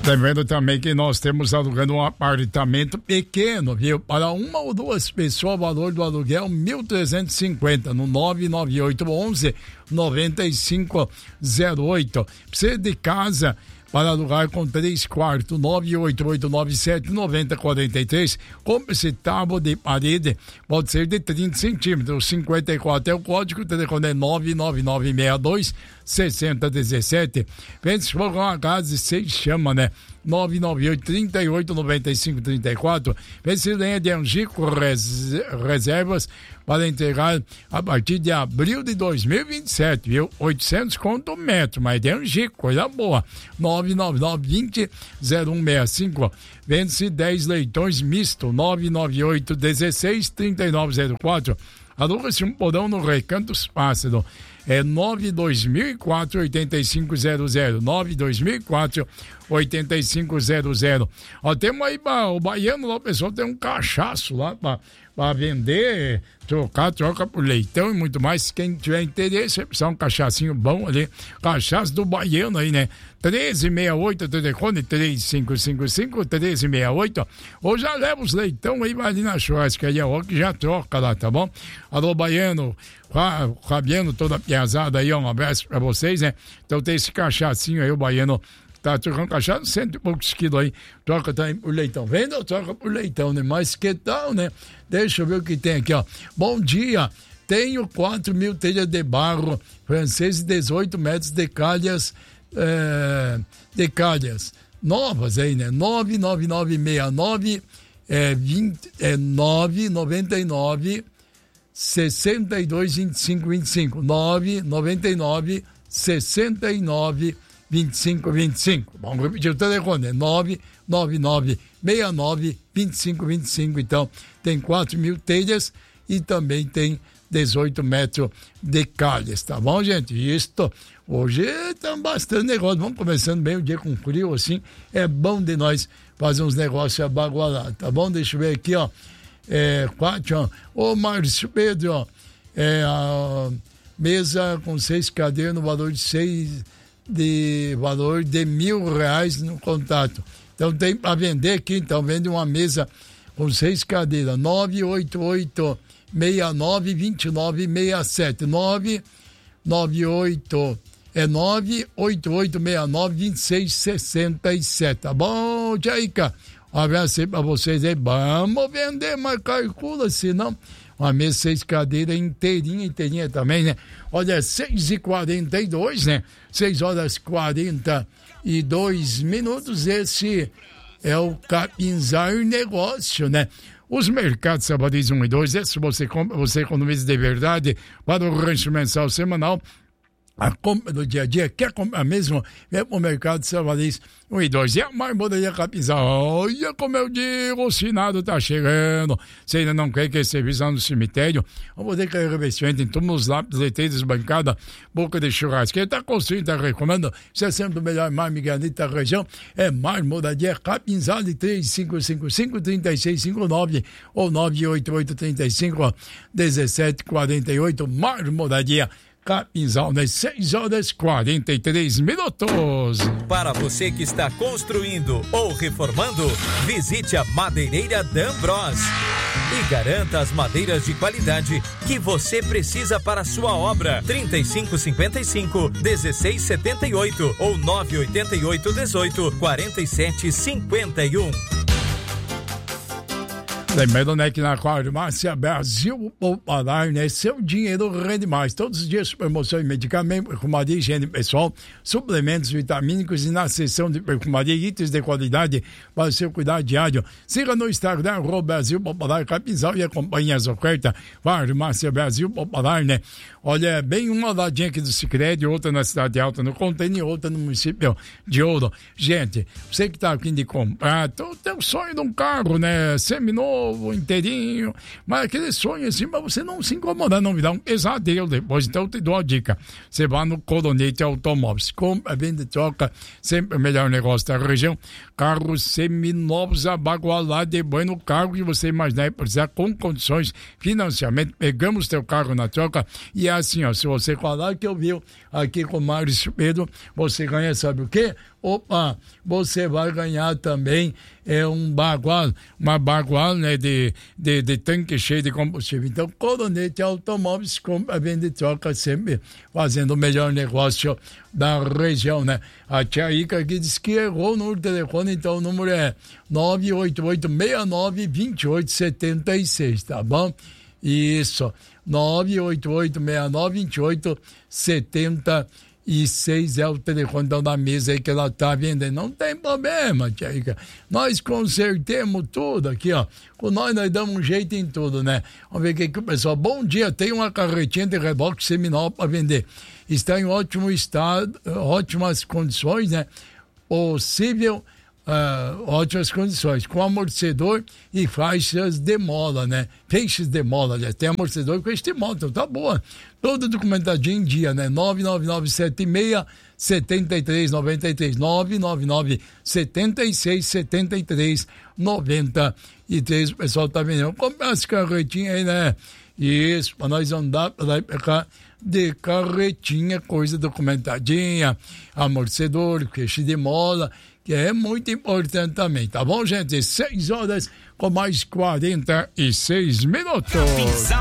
Lembrando também que nós temos alugando um apartamento pequeno, viu? Para uma ou duas pessoas, o valor do aluguel R$ 1.350 no 99811-9508. Precisa de casa para alugar com 3 quartos, 98897-9043. Compre-se tábua de parede, pode ser de 30 centímetros, 54 é o código, o telefone é 99962-6017. Pense for uma casa de 6 chama, né? 998-38-95-34. Pense lenha de Angico Reservas para entregar a partir de abril de 2027, viu? 800 conto metro, mas de Angico, coisa boa. 999-20-0165. Vende-se 10 leitões misto, 998-16-3904. Aluga-se um porão no Recanto Pássaro. É 92004-8500. 92004-8500. Ó, temos aí o baiano lá, o pessoal tem um cachaço lá para vender, troca por leitão e muito mais. Quem tiver interesse, precisa um cachaçinho bom ali. Cachaço do baiano aí, né? 1368, telefone 3555-1368. Ou já leva os leitão aí, vai ali na churrascaria, ó, que já troca lá, tá bom? Alô, baiano, Fabiano, toda a piazada aí, ó, um abraço pra vocês, né? Então tem esse cachaçinho aí, o baiano tá trocando cachaça, 100 e poucos quilos aí, troca também por leitão. Vende ou troca por leitão, né? Mas que tal, né? Deixa eu ver o que tem aqui, ó. Bom dia, tenho 4.000 telhas de barro francês e 18 metros de calhas, novas aí, né? 99969 999 622525 999 69 2525. Vamos repetir o telefone, é 999 69 2525. Então, tem 4.000 telhas e também tem 18 metros de calhas, tá bom, gente? Isto, hoje tá bastante negócio, vamos começando bem o dia com frio, assim, é bom de nós fazer uns negócios abagualados, tá bom? Deixa eu ver aqui, ó, ô Márcio Pedro, ó, a mesa com 6 cadeiras no valor de R$1.000 no contato. Então tem para vender aqui, então vende uma mesa com 6 cadeiras, 988-69-2967, 988-69-2667, tá bom, Jaica? Um abraço aí pra vocês aí, vamos vender, mas calcula, senão uma mesa 6 cadeiras inteirinha também, né? Olha, 6h42, né? 6h42, esse é o Capinzar Negócio, né? Os mercados Sabadões 1 e 2, se você compra, você economiza de verdade para o rancho mensal semanal. A compra do dia a dia, quer comprar mesmo, vem pro mercado Sabadões 1 e 2. E a marmoraria Capinzal, olha como eu digo, o finado tá chegando. Você ainda não quer que esse serviço lá no cemitério? Vamos poder cair revestimento em túmulos, lápides, leiteiros, bancada, boca de churrasco. Quem tá construindo, tá recomendando. Isso é sempre o melhor mármore granito da região. É marmoraria Capinzal de 3555-3659 ou 988-35-1748. Marmoraria Capinzal, nas 6h43. Para você que está construindo ou reformando, visite a Madeireira D'Ambros e garanta as madeiras de qualidade que você precisa para a sua obra. 3555-1678 ou 988-18-4751. Lembrando, né, que na farmácia Brasil Popular, né, seu dinheiro rende mais. Todos os dias, promoção de medicamentos, perfumaria, higiene pessoal, suplementos vitamínicos e na seção de perfumaria, itens de qualidade para o seu cuidado diário. Siga no Instagram, Brasil Popular Capinzal e acompanhe as ofertas. Farmácia Brasil Popular, né? Olha, bem uma ladinha aqui do Sicredi, outra na Cidade Alta, no Container, outra no município de Ouro. Gente, você que tá aqui de comprar, tem o sonho de um carro, né, seminovo, novo, inteirinho, mas aquele sonho assim, pra você não se incomodar, não virar um pesadelo depois. Então eu te dou a dica, você vai no Coronete Automóveis, compra, vende, troca, sempre o melhor negócio da região, carros seminovos, abagualado de banho, no carro que você imaginar e precisar, com condições, financiamento, pegamos teu carro na troca, e é assim, ó, se você falar que eu vi aqui com o Márcio Pedro, você ganha, sabe o quê? Opa, você vai ganhar também uma bagual, né, de tanque cheio de combustível. Então, Coronete Automóveis, compra, vende, troca, sempre fazendo o melhor negócio da região, né? A tia Ica aqui disse que errou no telefone, então o número é 988-69-2876, tá bom? Isso, 988-69-2876 é o telefone da mesa aí que ela tá vendendo. Não tem problema, tia Ica. Nós consertemos tudo aqui, ó. Com nós damos um jeito em tudo, né? Vamos ver o que o pessoal... Bom dia, tem uma carretinha de reboque seminal para vender. Está em ótimo estado, ótimas condições, né? Possível... ótimas condições, com amortecedor e faixas de mola, né? Feixes de mola, aliás, tem amortecedor e feixe de mola, então tá boa. Todo documentadinho em dia, né? 99976-7393, 999-76-7393. O pessoal tá vendendo. Compra as carretinhas aí, né? Isso, pra nós andar pra lá e pra cá de carretinha, coisa documentadinha, amortecedor, feixe de mola, que é muito importante também, tá bom, gente? 6 horas com mais 46 minutos.